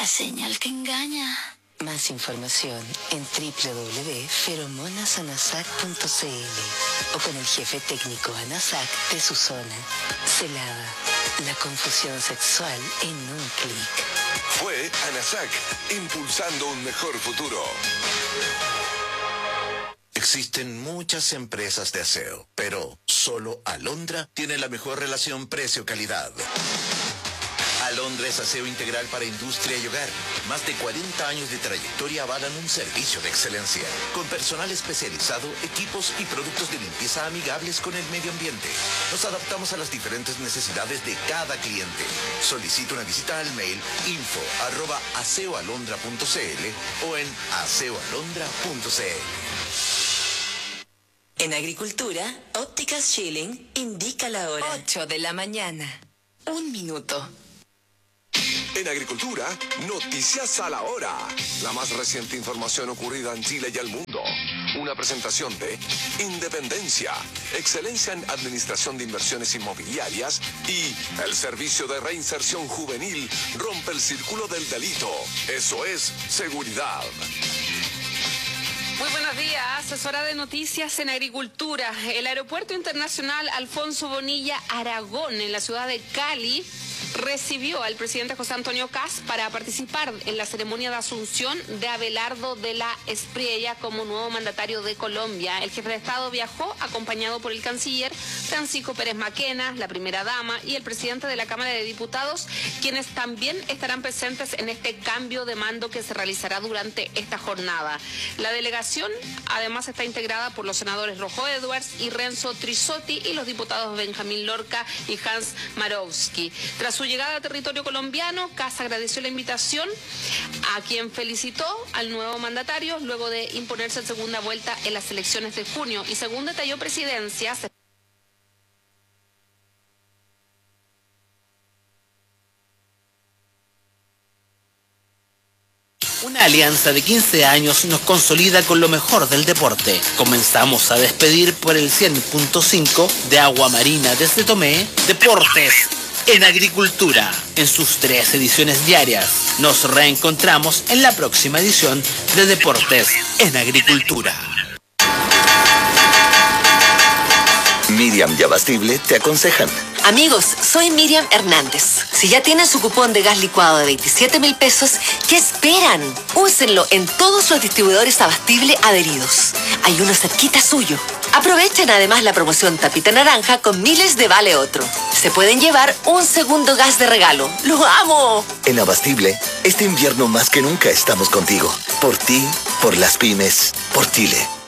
la señal que engaña. Más información en www.feromonasanasac.cl o con el jefe técnico ANASAC de su zona. Celada, la confusión sexual en un clic. Fue ANASAC, impulsando un mejor futuro. Existen muchas empresas de aseo, pero solo Alondra tiene la mejor relación precio-calidad. Alondra es aseo integral para industria y hogar. Más de 40 años de trayectoria avalan un servicio de excelencia, con personal especializado, equipos y productos de limpieza amigables con el medio ambiente. Nos adaptamos a las diferentes necesidades de cada cliente. Solicita una visita al mail info@aseoalondra.cl o en aseoalondra.cl. En Agricultura, Ópticas Schilling indica la hora. 8 de la mañana. 1 minuto. En Agricultura, noticias a la hora. La más reciente información ocurrida en Chile y el mundo. Una presentación de Independencia, excelencia en administración de inversiones inmobiliarias y el servicio de reinserción juvenil rompe el círculo del delito. Eso es seguridad. Muy buenos días, es hora de noticias en Agricultura. El Aeropuerto Internacional Alfonso Bonilla Aragón en la ciudad de Cali recibió al presidente José Antonio Kast para participar en la ceremonia de asunción de Abelardo de la Espriella como nuevo mandatario de Colombia. El jefe de Estado viajó acompañado por el canciller Francisco Pérez Maquena, la primera dama y el presidente de la Cámara de Diputados, quienes también estarán presentes en este cambio de mando que se realizará durante esta jornada. La delegación además está integrada por los senadores Rojo Edwards y Renzo Trisotti y los diputados Benjamín Lorca y Hans Marowski. Tras su llegada a territorio colombiano, Kast agradeció la invitación a quien felicitó al nuevo mandatario luego de imponerse en segunda vuelta en las elecciones de junio y según detalló Presidencia, Una alianza de 15 años nos consolida con lo mejor del deporte. Comenzamos a despedir por el 100.5 de Agua Marina desde Tomé, Deportes en Agricultura, en sus 3 ediciones diarias. Nos reencontramos en la próxima edición de Deportes en Agricultura. Miriam y Abastible te aconsejan. Amigos, soy Miriam Hernández. Si ya tienen su cupón de gas licuado de 27.000 pesos, ¿qué esperan? Úsenlo en todos los distribuidores Abastible adheridos. Hay uno cerquita suyo. Aprovechen además la promoción Tapita Naranja con miles de vale otro. Se pueden llevar un segundo gas de regalo. ¡Lo amo! En Abastible, este invierno más que nunca estamos contigo. Por ti, por las pymes, por Chile.